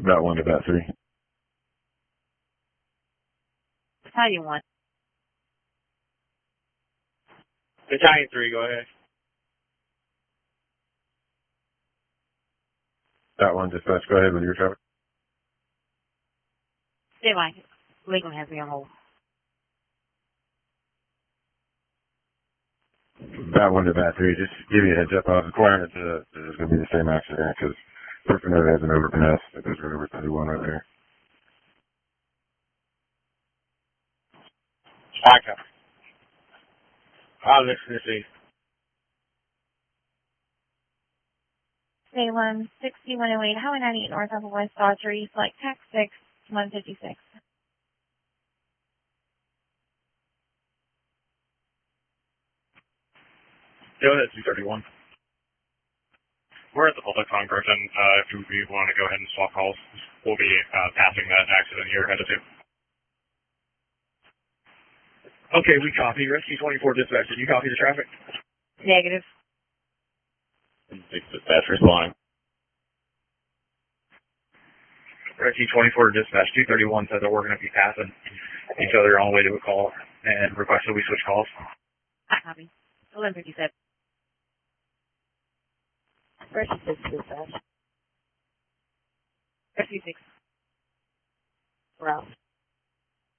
Got one to bat 3. Battalion 1. Battalion 3, go ahead. Got one dispatch. Go ahead with your traffic. Stay by. Lakeland has me on hold. Got one to bat 3. Just give you a heads up. I was inquiring if this is going to be the same accident because person that has an overpass that goes right over 31 right there. Okay. I'll listen to see. Salem 6108, Highway 98 North of West Autry, select tax 6, 156. Go ahead, 231. We're at the public function. If we want to go ahead and swap calls, we'll be passing that accident here ahead of you. Okay, we copy. Rescue 24 dispatch. Did you copy the traffic? Negative. Dispatch responding. Rescue 24 dispatch 231 said that we're going to be passing each other on the way to a call and request that we switch calls. Copy. 1157. Rescue 6 dispatch. Rescue 6. Route.